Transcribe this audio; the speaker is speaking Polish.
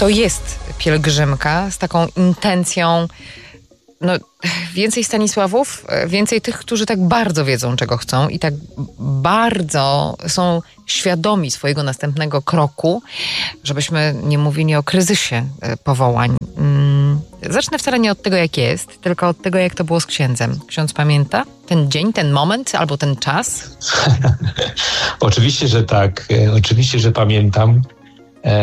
to jest pielgrzymka z taką intencją, więcej Stanisławów, więcej tych, którzy tak bardzo wiedzą, czego chcą i tak bardzo są świadomi swojego następnego kroku, żebyśmy nie mówili o kryzysie powołań. Zacznę wcale nie od tego, jak jest, tylko od tego, jak to było z księdzem. Ksiądz pamięta ten dzień, ten moment albo ten czas? Oczywiście, że tak. Oczywiście, że pamiętam.